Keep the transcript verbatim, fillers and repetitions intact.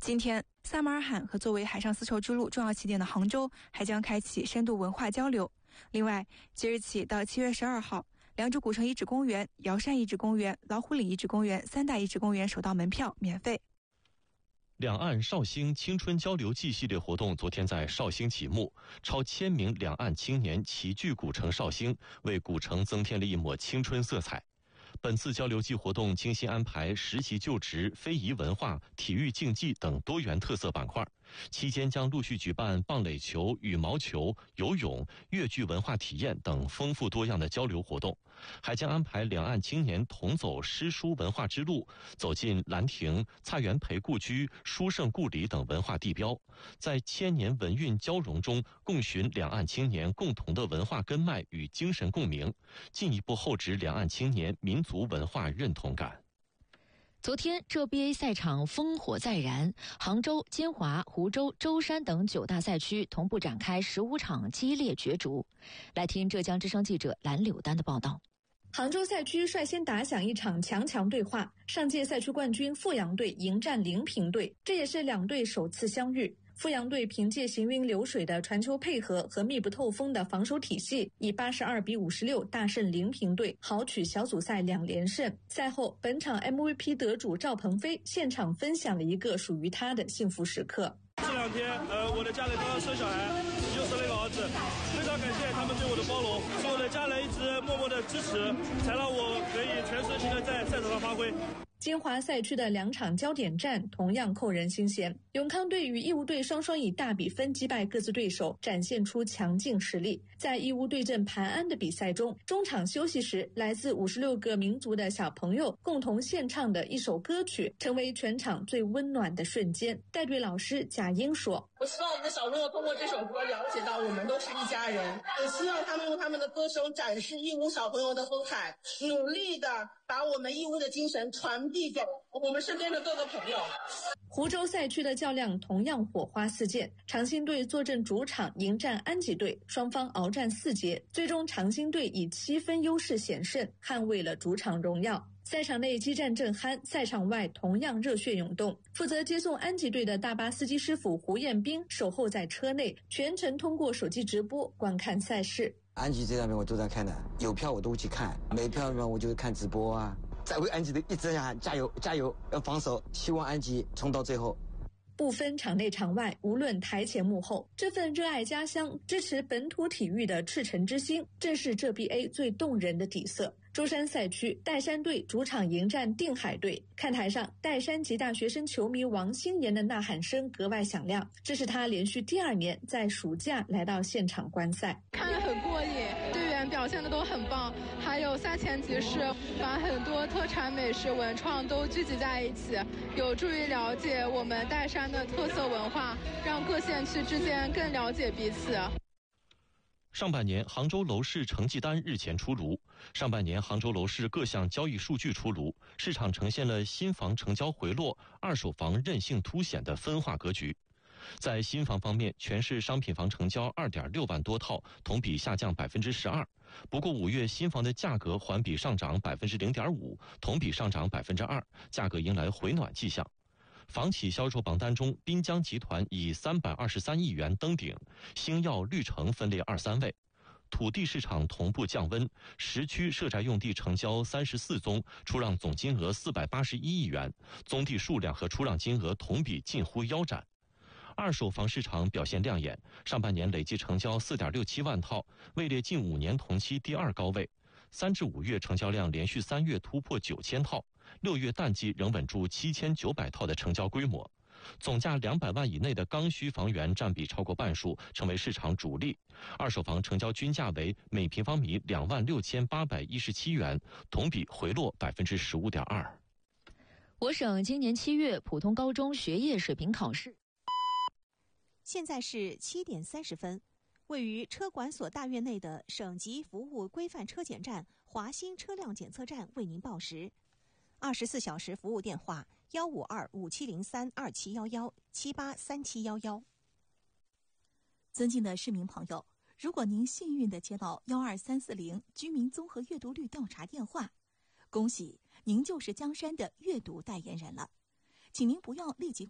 今天，撒马尔罕和作为海上丝绸之路重要起点的杭州还将开启深度文化交流。另外，即日起到七月十二号，良渚古城遗址公园、瑶山遗址公园、老虎岭遗址公园三大遗址公园首道门票免费。 两岸绍兴青春交流季系列活动昨天在绍兴启幕，超千名两岸青年齐聚古城绍兴，为古城增添了一抹青春色彩。本次交流季活动精心安排实习就职、非遗文化、体育竞技等多元特色板块，期间将陆续举办棒垒球、羽毛球、游泳、越剧文化体验等丰富多样的交流活动，还将安排两岸青年同走诗书文化之路，走进兰亭、蔡元培故居、书圣故里等文化地标，在千年文运交融中共寻两岸青年共同的文化根脉与精神共鸣，进一步厚植两岸青年民族文化认同感。 昨天，浙 B A 赛场烽火再燃，杭州、金华、湖州、舟山等九大赛区同步展开十五场激烈角逐。来听浙江之声记者蓝柳丹的报道。 杭州赛区率先打响一场强强对话，上届赛区冠军阜阳队迎战临平队，这也是两队首次相遇。阜阳队凭借行云流水的传球配合和密不透风的防守体系，以八十二比五十六大胜临平队，豪取小组赛两连胜。赛后，本场 M V P 得主赵鹏飞现场分享了一个属于他的幸福时刻。 这两天，呃，我的家人刚刚生小孩，又生了一个儿子，非常感谢他们对我的包容，是我的家人一直默默的支持，才让我可以全身心的在赛场上发挥。 金华赛区的两场焦点战同样扣人心弦，永康队与义乌队双双以大比分击败各自对手，展现出强劲实力。在义乌对阵盘安的比赛中，中场休息时，来自五十六个民族的小朋友共同献唱的一首歌曲，成为全场最温暖的瞬间。带队老师贾英说：“ 我希望我们的小朋友通过这首歌了解到我们都是一家人，也希望他们用他们的歌声展示义乌小朋友的风采，努力的把我们义乌的精神传递给我们身边的各个朋友。” 湖州赛区的较量同样火花四溅，长兴队坐镇主场迎战安吉队，双方鏖战四节，最终长兴队以七分优势险胜，捍卫了主场荣耀。赛场内激战正酣，赛场外同样热血涌动。负责接送安吉队的大巴司机师傅胡彦斌守候在车内，全程通过手机直播观看赛事。 安吉这上面我都在看的，有票我都去看，没票嘛我就看直播啊。在为安吉队一直喊加油加油，要防守，希望安吉冲到最后。 不分场内场外，无论台前幕后，这份热爱家乡、支持本土体育的赤诚之心，正是浙 B A 最动人的底色。舟山赛区，岱山队主场迎战定海队，看台上，岱山籍大学生球迷王新言的呐喊声格外响亮，这是他连续第二年在暑假来到现场观赛， 看得很过瘾，队员表现的都很棒，还有赛前集市，把很多特产美食文创都聚集在一起，有助于了解我们岱山的特色文化，让各县区之间更了解彼此。 上半年杭州楼市成绩单日前出炉，上半年杭州楼市各项交易数据出炉，市场呈现了新房成交回落、二手房韧性凸显的分化格局。在新房方面，全市商品房成交 二点六万多套，同比下降 百分之十二。不过五月新房的价格环比上涨 百分之零点五， 同比上涨 百分之二， 价格迎来回暖迹象。房企销售榜单中，滨江集团以三百二十三亿元登顶，星耀、绿城分列二三位。土地市场同步降温，实区社宅用地成交三十四宗，出让总金额四百八十一亿元，宗地数量和出让金额同比近乎腰斩。二手房市场表现亮眼，上半年累计成交 四点六七万套，位列近五年同期第二高位。三至五月成交量连续三月突破九千套，六月淡季仍稳住七千九百套的成交规模。总价两百万以内的刚需房源占比超过半数，成为市场主力。二手房成交均价为每平方米两万六千八百一十七元，同比回落百分之十五点二。 我省今年七月普通高中学业水平考试。 现在是七点三十分。位于车管所大院内的省级服务规范车检站华新车辆检测站为您报时。二十四小时服务电话：幺五二五七零三二七幺幺七八三七幺幺。尊敬的市民朋友，如果您幸运地接到幺二三四零居民综合阅读率调查电话，恭喜您就是江山的阅读代言人了，请您不要立即挂